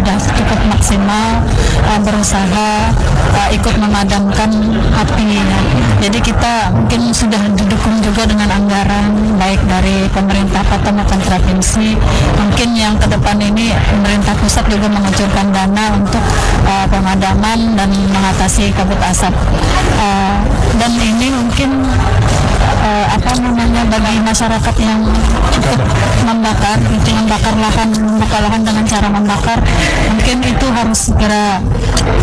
sudah cukup maksimal berusaha ikut memadamkan api ya. Jadi kita mungkin sudah didukung juga dengan anggaran baik dari pemerintah kota maupun provinsi. Mungkin yang ke depan ini pemerintah pusat juga mengucurkan dana untuk pemadaman dan mengatasi kabut asap. Dan ini mungkin bagi masyarakat yang ikut membakar lahan dengan cara membakar, mungkin itu harus segera